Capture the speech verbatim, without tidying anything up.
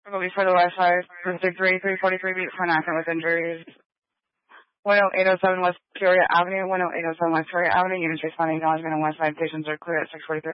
Release for the West Side. Victory, three forty-three beat for an accident with injuries. one oh eight oh seven West Peoria Avenue, one oh eight oh seven West Peoria Avenue. Units responding acknowledgement on West Side. Patients are clear at six forty-three.